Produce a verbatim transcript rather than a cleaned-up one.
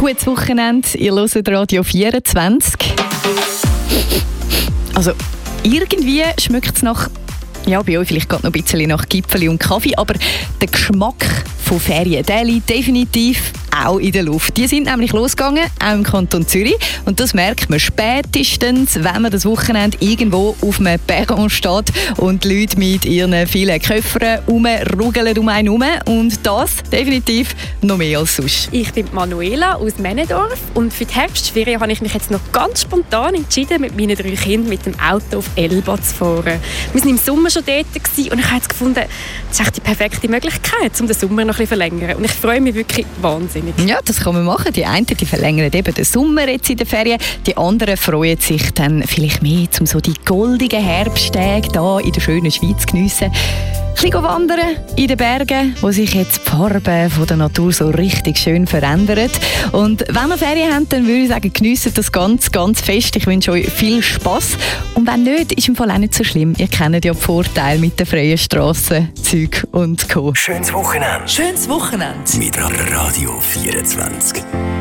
Gutes Wochenende, ihr hört Radio vierundzwanzig. Also, irgendwie schmeckt es nach, ja, bei euch vielleicht gerade noch ein bisschen nach Gipfeli und Kaffee, aber der Geschmack von Ferien, der liegt definitiv auch in der Luft. Die sind nämlich losgegangen, auch im Kanton Zürich. Und das merkt man spätestens, wenn man das Wochenende irgendwo auf einem Perron steht und die Leute mit ihren vielen Köffern rumruggeln um einen herum. Und das definitiv noch mehr als sonst. Ich bin Manuela aus Männendorf und für die Herbstferien habe ich mich jetzt noch ganz spontan entschieden, mit meinen drei Kindern mit dem Auto auf Elba zu fahren. Wir waren im Sommer schon dort und ich habe jetzt gefunden, das ist echt die perfekte Möglichkeit, um den Sommer noch ein bisschen zu verlängern. Und ich freue mich wirklich wahnsinnig. Ja, das kann man machen. Die einen die verlängern eben den Sommer jetzt in den Ferien, die anderen freuen sich dann vielleicht mehr, um so die goldigen Herbsttage hier in der schönen Schweiz zu geniessen. Ein bisschen wandern in den Bergen, wo sich jetzt die Farben von der Natur so richtig schön verändern. Und wenn wir Ferien haben, dann würde ich sagen, geniessen das ganz, ganz fest. Ich wünsche euch viel Spass. Und wenn nicht, ist im Fall auch nicht so schlimm. Ihr kennt ja die Vorteile mit den freien Strassen, Zeug und Co. Schönes Wochenende. Schönes Wochenende. Mit Radio vierundzwanzig.